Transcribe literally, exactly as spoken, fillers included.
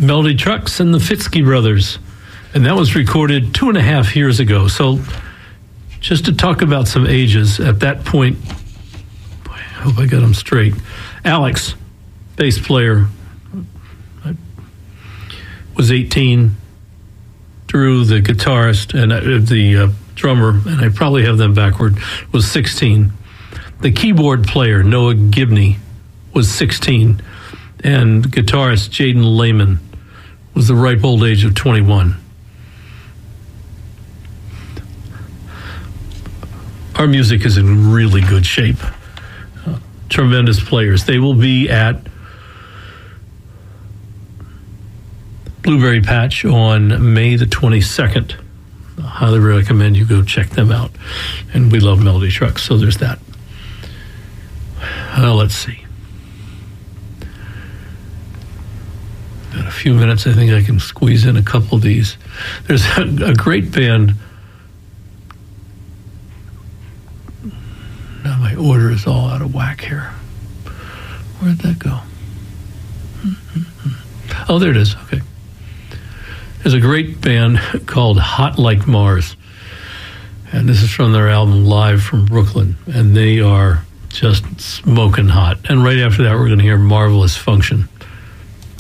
Melody Trucks and the Fitzky Brothers. And that was recorded two and a half years ago. So just to talk about some ages, at that point, boy, I hope I got them straight. Alex, bass player, was eighteen. Drew, the guitarist, and uh, the uh, drummer, and I probably have them backward, was sixteen. The keyboard player, Noah Gibney, was sixteen. And guitarist Jaden Lehman was the ripe old age of twenty-one. Our music is in really good shape. Uh, tremendous players. They will be at Blueberry Patch on May the twenty-second. I highly recommend you go check them out. And we love Melody Trucks, so there's that. Uh, let's see. Got a few minutes. I think I can squeeze in a couple of these. There's a, a great band. Now my order is all out of whack here. Where'd that go? Oh, there it is. Okay. There's a great band called Hot Like Mars. And this is from their album Live from Brooklyn. And they are just smoking hot. And right after that, we're going to hear Marvelous Function.